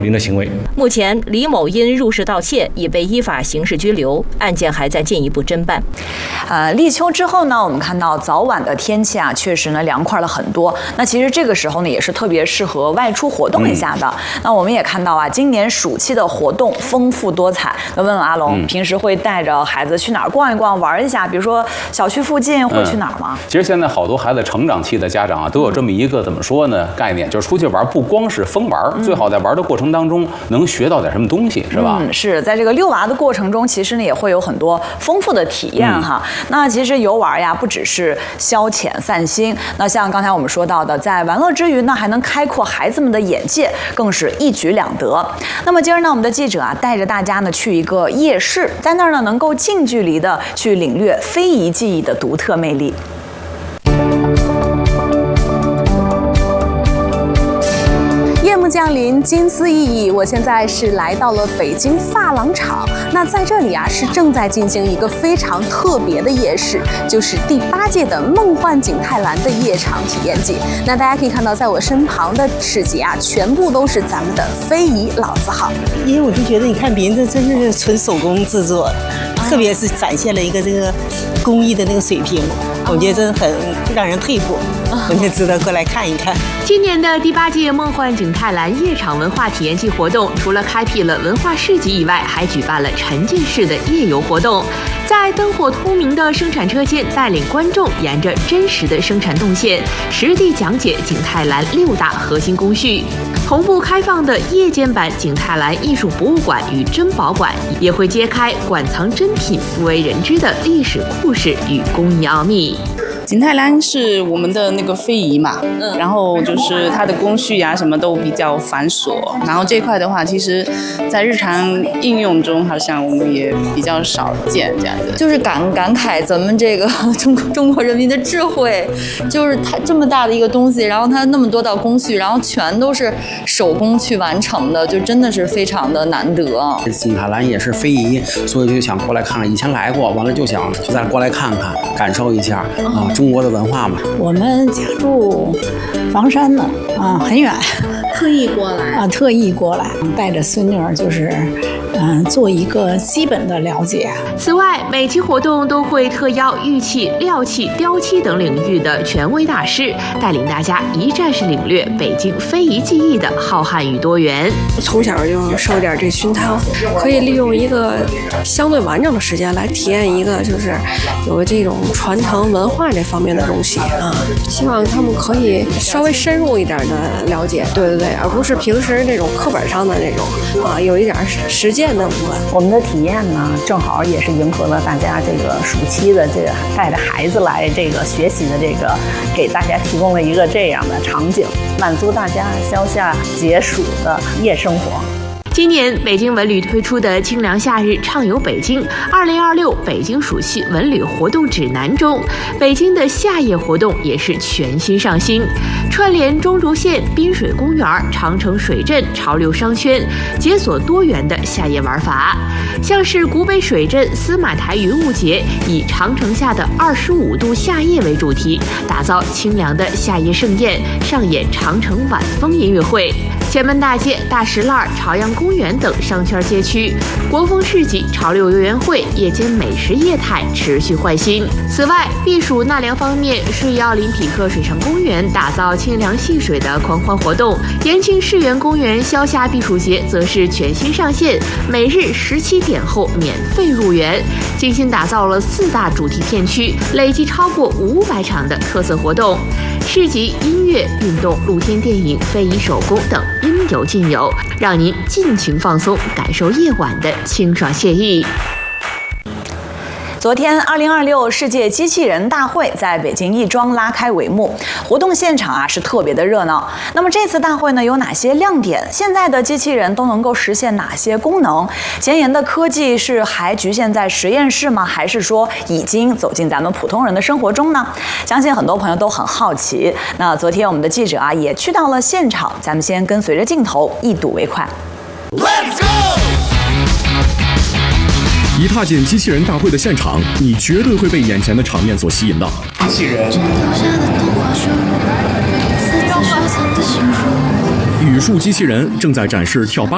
的行为。 目前，李某因入室盗窃已被依法刑事拘留，案件还在进一步侦办。 立秋之后呢，我们看到早晚的天气啊，确实呢凉快了很多。那其实这个时候呢，也是特别适合外出活动一下的。那我们也看到啊，今年暑期的活动丰富多彩。那问问阿龙，平时会带着孩子去哪儿逛一逛、玩一下？比如说小区附近会去哪儿吗？ 其实现在好多孩子成长期的家长啊，都有这么一个怎么说呢概念，就是出去玩不光是疯玩，最好在玩的过程当中能学到点什么东西，是吧？ 是在这个遛娃的过程中，其实呢也会有很多丰富的体验哈。那其实游玩呀，不只是消遣散心，那像刚才我们说到的，在玩乐之余呢，还能开阔孩子们的眼界，更是一举两得。那么今儿呢，我们的记者啊，带着大家呢去一个夜市，在那儿呢能够近距离的去领略非遗技艺的独特魅力。 夜幕降临，金丝熠熠。我现在是来到了北京发廊厂。那在这里啊，是正在进行一个非常特别的夜市，就是第8届的梦幻景泰蓝的夜场体验季。那大家可以看到，在我身旁的市集啊，全部都是咱们的非遗老字号。 因为我就觉得，你看别人这真是纯手工制作的，特别是展现了一个这个工艺的那个水平，我觉得真的很让人佩服。我觉得值得过来看一看。 今年的第8届梦幻景泰蓝夜场文化体验季活动，除了开辟了文化市集以外，还举办了沉浸式的夜游活动，在灯火通明的生产车间，带领观众沿着真实的生产动线，实地讲解景泰蓝6大核心工序。同步开放的夜间版景泰蓝艺术博物馆与珍宝馆，也会揭开馆藏珍品不为人知的历史故事与工艺奥秘。 景泰蓝是我们的那个非遗嘛，然后就是它的工序啊什么都比较繁琐，然后这块的话，其实在日常应用中好像我们也比较少见这样子。 就是感慨咱们这个中国人民的智慧，就是它这么大的一个东西，然后它那么多道工序，然后全都是手工去完成的，就真的是非常的难得。 景泰蓝也是非遗，所以就想过来看看，以前来过，完了就想再过来看看，感受一下啊。中国的文化嘛。 我们家住房山呢，很远， 特意过来特意过来，带着孙女儿就是做一个基本的了解。 此外，每期活动都会特邀玉器、料器、雕漆等领域的权威大师，带领大家一站式领略北京非遗技艺的浩瀚与多元。 从小就受点这熏陶，可以利用一个相对完整的时间来体验一个就是有这种传承文化这方面的东西啊。希望他们可以稍微深入一点的了解，对，而不是平时这种课本上的那种有一点实践的部分。 我们的体验呢，正好也是迎合了大家这个暑期的这个带着孩子来这个学习的这个，给大家提供了一个这样的场景，满足大家消夏解暑的夜生活。 今年北京文旅推出的清凉夏日畅游北京2026北京暑期文旅活动指南中，北京的夏夜活动也是全新上新，串联中轴线、滨水公园、长城水镇、潮流商圈，解锁多元的夏夜玩法。像是古北水镇司马台云雾节，以长城下的25度夏夜为主题，打造清凉的夏夜盛宴，上演长城晚风音乐会。前门大街、大石栏、朝阳公园等商圈街区，国风市集、潮流游园会、夜间美食业态持续焕新。此外，避暑纳凉方面，顺义奥林匹克水上公园打造清凉戏水的狂欢活动，延庆世园公园消夏避暑节则是全新上线，每日17点后免费入园，精心打造了4大主题片区，累计超过500场的特色活动。市集、音乐、运动、露天电影、非遗手工等应有尽有，让您尽情放松，感受夜晚的清爽惬意。 昨天，2026世界机器人大会在北京亦庄拉开帷幕，活动现场啊是特别的热闹。那么这次大会呢有哪些亮点？现在的机器人都能够实现哪些功能？前沿的科技是还局限在实验室吗？还是说已经走进咱们普通人的生活中呢？相信很多朋友都很好奇。那昨天我们的记者啊也去到了现场，咱们先跟随着镜头一睹为快。Let's go！ 一踏进机器人大会的现场，你绝对会被眼前的场面所吸引到。 机器人， 语数机器人正在展示跳芭